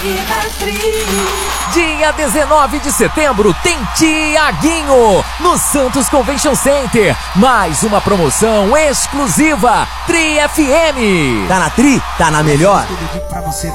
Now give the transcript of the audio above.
Dia 19 de setembro tem Tiaguinho no Santos Convention Center. Mais uma promoção exclusiva Tri FM. Tá na Tri? Tá na melhor?